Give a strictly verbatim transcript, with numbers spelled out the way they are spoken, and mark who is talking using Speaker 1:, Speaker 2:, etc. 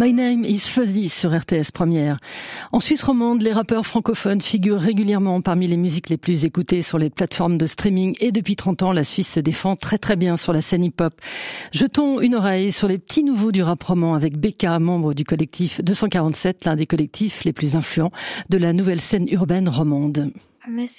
Speaker 1: My Name is Fuzzy sur R T S Première. En Suisse romande, les rappeurs francophones figurent régulièrement parmi les musiques les plus écoutées sur les plateformes de streaming et depuis trente ans, la Suisse se défend très très bien sur la scène hip-hop. Jetons une oreille sur les petits nouveaux du rap roman avec B K, membre du collectif deux cent quarante-sept, l'un des collectifs les plus influents de la nouvelle scène urbaine romande.